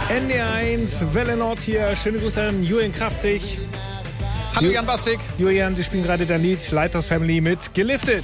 NDR1, Welle Nord hier. Schöne Grüße an Julian Kraftzig. Hallo Jan Bastik. Julian, Sie spielen gerade dein Lied Lighthouse Family mit Geliftet.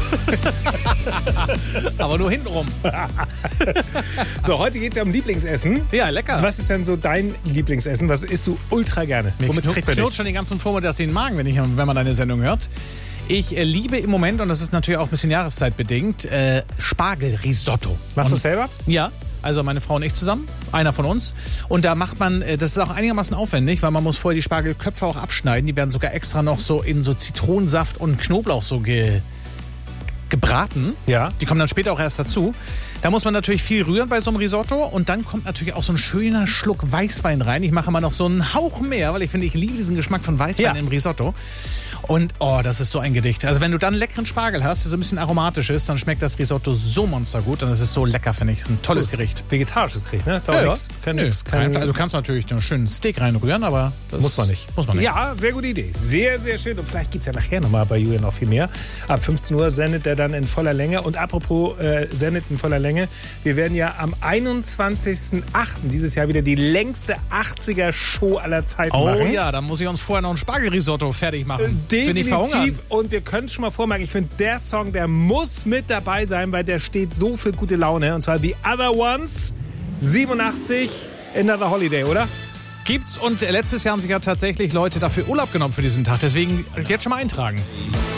Aber nur hintenrum. So, heute geht es ja um Lieblingsessen. Ja, lecker. Was ist denn so dein Lieblingsessen? Was isst du ultra gerne? Womit knurrt schon den ganzen Vormittag den Magen, wenn man deine Sendung hört. Ich liebe im Moment, und das ist natürlich auch ein bisschen jahreszeitbedingt, Spargelrisotto. Machst du es selber? Ja. Also meine Frau und ich zusammen, einer von uns. Und da macht man, das ist auch einigermaßen aufwendig, weil man muss vorher die Spargelköpfe auch abschneiden. Die werden sogar extra noch so in so Zitronensaft und Knoblauch so gebraten. Ja. Die kommen dann später auch erst dazu. Da muss man natürlich viel rühren bei so einem Risotto. Und dann kommt natürlich auch so ein schöner Schluck Weißwein rein. Ich mache mal noch so einen Hauch mehr, weil ich liebe diesen Geschmack von Weißwein im Risotto. Und das ist so ein Gedicht. Also wenn du dann leckeren Spargel hast, der so ein bisschen aromatisch ist, dann schmeckt das Risotto so monstergut und es ist so lecker, finde ich. Es ist ein tolles Gericht. Vegetarisches Gericht, ne? Ist auch nichts. Also du kannst natürlich einen schönen Steak reinrühren, aber das muss man nicht. Ja, sehr gute Idee. Sehr, sehr schön. Und vielleicht gibt es ja nachher nochmal bei Julian noch viel mehr. Ab 15 Uhr sendet er dann in voller Länge. Und apropos sendet in voller Länge, wir werden ja am 21.08. dieses Jahr wieder die längste 80er-Show aller Zeiten machen. Oh ja, da muss ich uns vorher noch ein Spargelrisotto fertig machen. Definitiv. Und wir können es schon mal vormerken, ich finde, der Song, der muss mit dabei sein, weil der steht so für gute Laune. Und zwar The Other Ones, 87, Another Holiday, oder? Gibt's. Und letztes Jahr haben sich ja tatsächlich Leute dafür Urlaub genommen für diesen Tag. Deswegen jetzt schon mal eintragen.